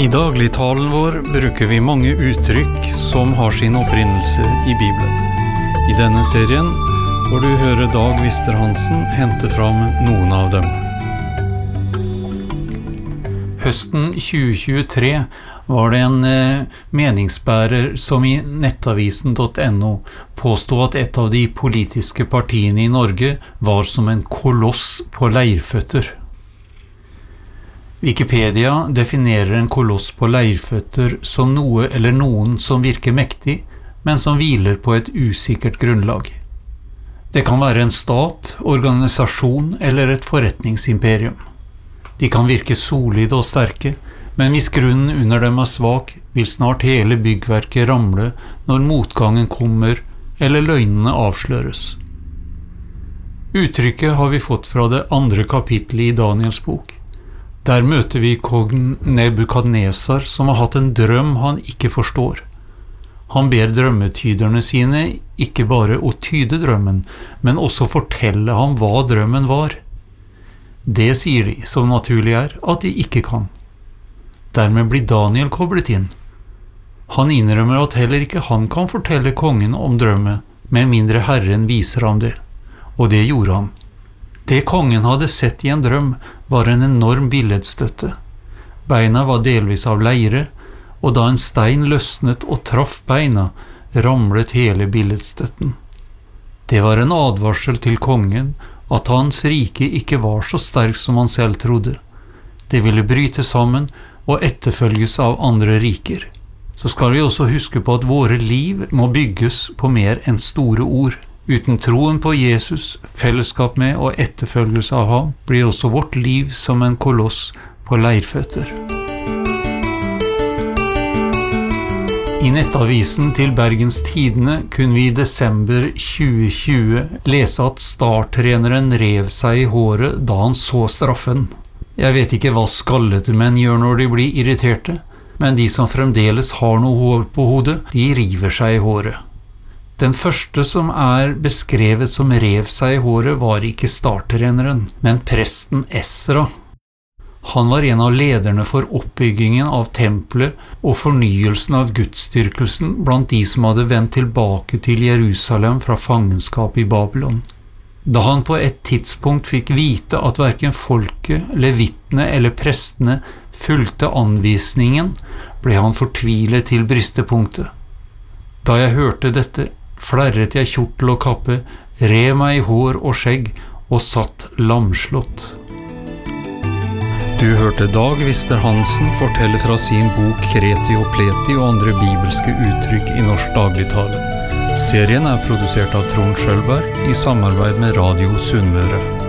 I dagligtalen vår bruker vi mange uttrykk som har sin opprinnelse i Bibelen. I denne serien får du høre Dag Vister-Hansen hente fram noen av dem. Høsten 2023 var det en meningsbærer som i nettavisen.no påstod at et av de politiske partiene i Norge var som en koloss på leirføtter. Wikipedia definerer en koloss på leirføtter som noe eller noen som virker mektig, men som hviler på et usikkert grunnlag. Det kan være en stat, organisasjon eller et forretningsimperium. De kan virke solide og sterke, men hvis grunnen under dem er svak, vil snart hele byggverket ramle når motgangen kommer eller løgnene avsløres. Uttrykket har vi fått fra det 2. kapittelet i Daniels bok. Der møter vi kongen Nebukadnesar som har hatt en drøm han ikke forstår. Han ber drømmetyderne sine ikke bare å tyde drømmen, men også fortelle ham hva drømmen var. Det sier de, som naturlig er, at de ikke kan. Dermed blir Daniel koblet inn. Han innrømmer at heller ikke han kan fortelle kongen om drømmen, med mindre Herren viser ham det. Og det gjorde han. Det kongen hadde sett i en drøm var en enorm billedstøtte. Beina var delvis av leire, og da en stein løsnet og traff beina, ramlet hele billedstøtten. Det var en advarsel til kongen at hans rike ikke var så sterk som han selv trodde. Det ville bryte sammen og etterfølges av andre riker. Så skal vi også huske på at våre liv må bygges på mer enn store ord. Uten troen på Jesus, fellesskap med og etterfølgelse av ham, blir også vårt liv som en koloss på leirføtter. I nettavisen til Bergens Tidende kunne vi i desember 2020 lese at Start-treneren rev seg i håret da han så straffen. Jeg vet ikke hva skallete menn gjør når de blir irriterte, men de som fremdeles har noe hår på hodet, de river seg i håret. Den første som er beskrevet som rev seg i håret var ikke Start-treneren, men presten Esra. Han var en av lederne for oppbyggingen av tempelet og fornyelsen av gudsdyrkelsen blant de som hadde vendt tilbake til Jerusalem fra fangenskap i Babylon. Da han på et tidspunkt fikk vite at hverken folket, levittene eller prestene fulgte anvisningen, ble han fortvilet til bristepunktet. Da jeg hørte dette, flerret jeg kjortel og kappe, rev meg i hår og skjegg og satt lamslått. Du hørte Dag Vister-Hansen fortelle fra sin bok Kreti og Pleti og andre bibelske uttrykk i norsk dagligtale. Serien er produsert av Trond Skjølberg i samarbeid med Radio Sunnmøre.